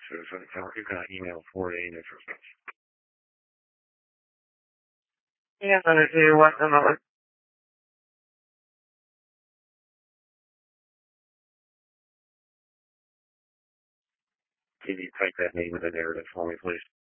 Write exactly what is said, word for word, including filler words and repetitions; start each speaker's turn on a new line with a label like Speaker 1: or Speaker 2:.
Speaker 1: So, so, so you can email four A neutral stuff. Yeah, and if you want another. Can you type that name in the narrative for me, please?